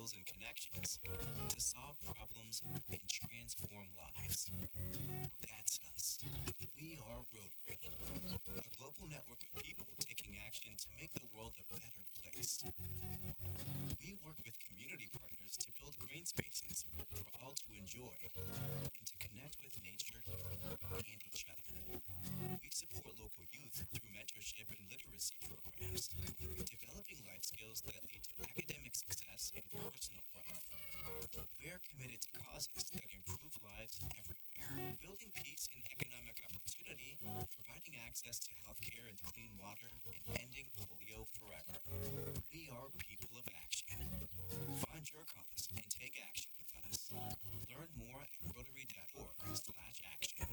skills and connections to solve problems and transform lives. That's us. We are Rotary, a global network of people taking action to make the world a better place. We work with community partners to build green spaces for all to enjoy and to connect with nature and each other. We support local youth through mentorship and literacy programs, developing life skills that lead to academic success and personal growth. We're committed to causes that improve lives everywhere, building peace and economic opportunity, providing access to healthcare and clean water, and ending polio forever. We are people of action. Find your cause and take action with us. Learn more at rotary.org/action.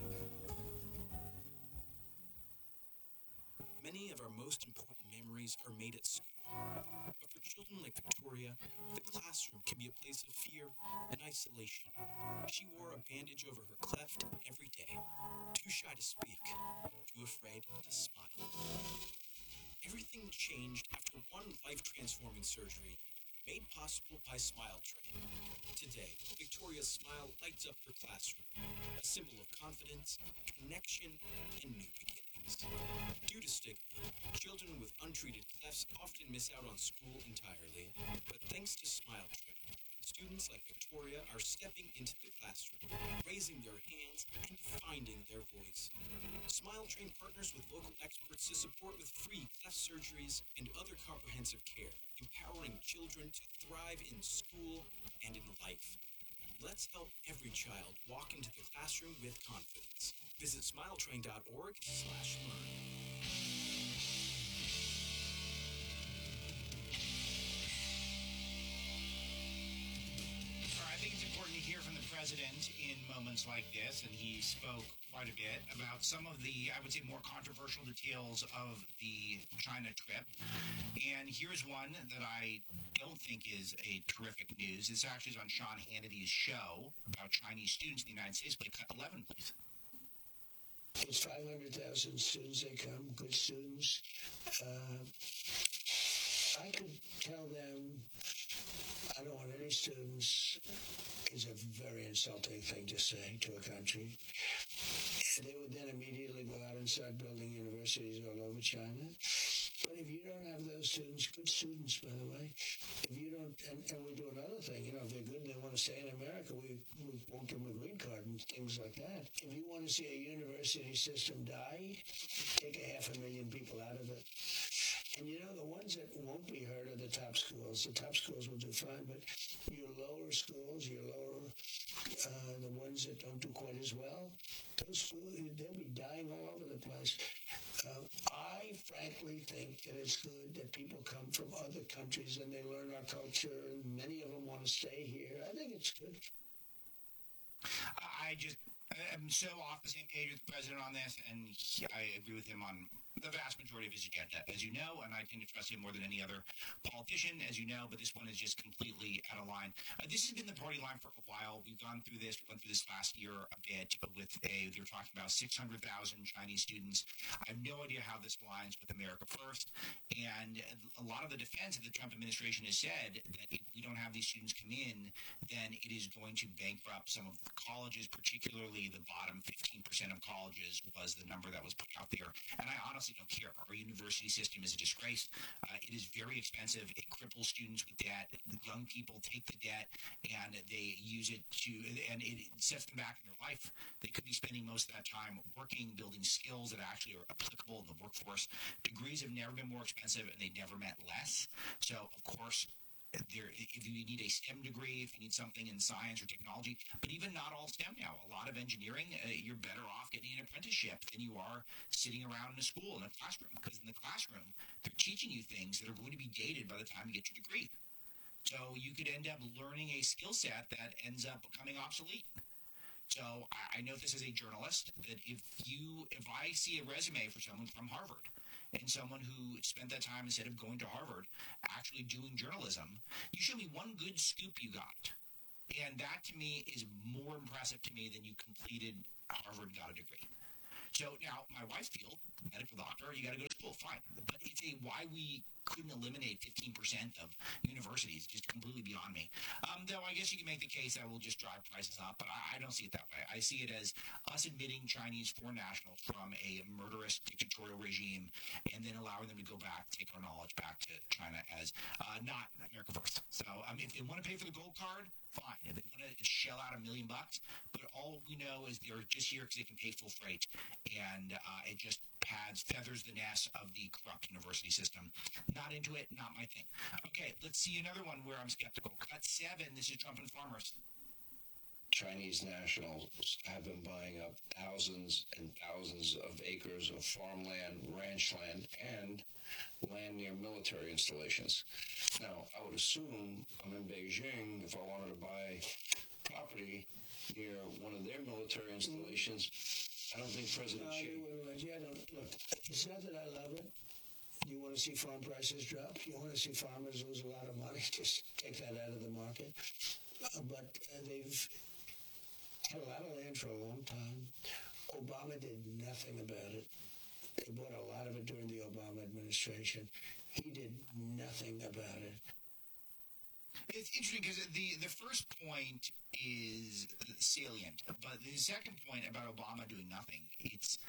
Many of our most important memories are made at school. But for children like Victoria, the classroom can be a place of fear and isolation. She wore a bandage over her cleft every day, too shy to speak, too afraid to smile. Everything changed after one life-transforming surgery made possible by Smile Train. Today, Victoria's smile lights up her classroom, a symbol of confidence, connection, and new beginnings. Due to stigma, children with untreated clefts often miss out on school entirely, but thanks to Smile Train, students like Victoria are stepping into the classroom, raising their hands, and finding their voice. Smile Train partners with local experts to support with free cleft surgeries and other comprehensive care, empowering children to thrive in school and in life. Let's help every child walk into the classroom with confidence. Visit smiletrain.org/learn. I think it's important to hear from the president in moments like this, and he spoke quite a bit about some of the, I would say, more controversial details of the China trip. And here's one that I don't think is a terrific news. This actually is on Sean Hannity's show about Chinese students in the United States. Play cut 11, please. It's 500,000 students. They come, good students. I could tell them, I don't want any students, is a very insulting thing to say to a country. They would then immediately go out and start building universities all over China. But if you don't have those students, good students, by the way, if you don't, and we do another thing, if they're good and they want to stay in America, we won't give them a green card and things like that. If you want to see a university system die, take 500,000 people out of it. And the ones that won't be hurt are the top schools. The top schools will do fine, but your lower schools, the ones that don't do quite as well, those schools, they'll be dying all over the place. I frankly think that it's good that people come from other countries and they learn our culture, and many of them want to stay here. I think it's good. I'm so off the same page with the president on this, and I agree with him on the vast majority of his agenda, as you know, and I tend to trust him more than any other politician, as you know, but this one is just completely out of line. This has been the party line for a while. We've gone through this. We went through this last year a bit they were talking about 600,000 Chinese students. I have no idea how this aligns with America First, and a lot of the defense of the Trump administration has said that if we don't have these students come in, then it is going to bankrupt some of the colleges, particularly the bottom 15% of colleges was the number that was put out there. And I honestly don't care. Our university system is a disgrace. It is very expensive. It cripples students with debt. The young people take the debt and they use it and it sets them back in their life. They could be spending most of that time working, building skills that actually are applicable in the workforce. Degrees have never been more expensive and they never meant less. So, of course, if you need a STEM degree, if you need something in science or technology, but even not all STEM now. A lot of engineering, you're better off getting an apprenticeship than you are sitting around in a school, in a classroom, because in the classroom, they're teaching you things that are going to be dated by the time you get your degree. So you could end up learning a skill set that ends up becoming obsolete. So I know this as a journalist, that if I see a resume for someone from Harvard, and someone who spent that time, instead of going to Harvard, actually doing journalism, you show me one good scoop you got. And that, to me, is more impressive to me than you completed Harvard and got a degree. So now, my wife's field, medical doctor, you got to go to school fine. But it's why we couldn't eliminate 15% of universities just completely beyond me. Though I guess you can make the case that will just drive prices up, but I don't see it that way. I see it as us admitting Chinese foreign nationals from a murderous dictatorial regime and then allowing them to go back, take our knowledge back to China as not America first. So if they want to pay for the gold card, fine. If they want to shell out $1 million, but all we know is they're just here because they can pay full freight, and it just feathers the nest of the corrupt university system. Not into it, not my thing. Okay, let's see another one where I'm skeptical. Cut 7, this is Trump and farmers. Chinese nationals have been buying up thousands and thousands of acres of farmland, ranch land, and land near military installations. Now, I would assume I'm in Beijing. If I wanted to buy property near one of their military installations, I don't think President Xi... Look, it's not that I love it. You want to see farm prices drop? You want to see farmers lose a lot of money? Just take that out of the market. But they've had a lot of land for a long time. Obama did nothing about it. They bought a lot of it during the Obama administration. He did nothing about it. It's interesting because the first point is salient, but the second point about Obama doing nothing, it's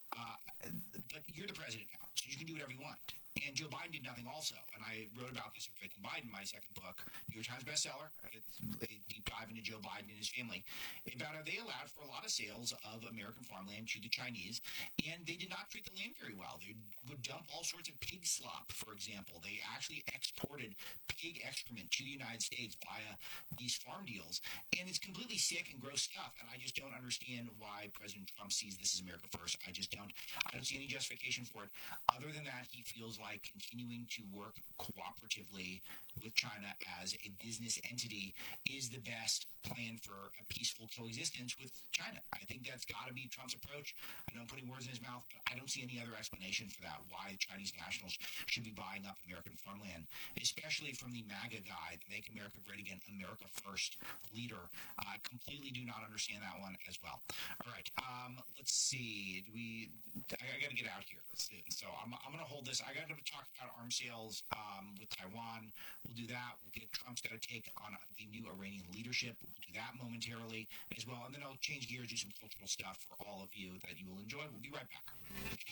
but you're the president now, so you can do whatever you want. And Joe Biden did nothing also. And I wrote about this in Faking Biden, my second book, New York Times bestseller. It's a deep dive into Joe Biden and his family. About how they allowed for a lot of sales of American farmland to the Chinese, and they did not treat the land very well. They would dump all sorts of pig slop, for example. They actually exported pig excrement to the United States via these farm deals. And it's completely sick and gross stuff. And I just don't understand why President Trump sees this as America first. I just don't. I don't see any justification for it. Other than that, he feels like continuing to work cooperatively with China as a business entity is the best plan for a peaceful coexistence with China. I think that's got to be Trump's approach. I know I'm putting words in his mouth, but I don't see any other explanation for that, why Chinese nationals should be buying up American farmland, especially from the MAGA guy, the Make America Great Again, America First leader. I completely do not understand that one as well. All right, let's see. I got to get out here soon, so I'm going to hold this. I got to talk about arms sales with Taiwan. We'll do that. We'll get Trump's got to take on the new Iranian leadership. We'll do that momentarily as well, and then I'll change gears, do some cultural stuff for all of you that you will enjoy. We'll be right back.